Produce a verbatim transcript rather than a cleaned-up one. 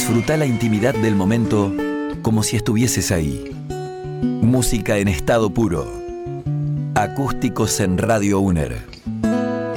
Disfruta la intimidad del momento como si estuvieses ahí. Música en estado puro. Acústicos en Radio UNER.